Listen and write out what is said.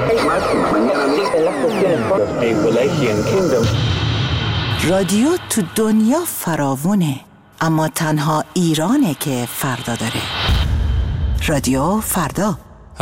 رادیو تو دنیا فراوونه، اما تنها ایرانه که فردا داره. رادیو فردا.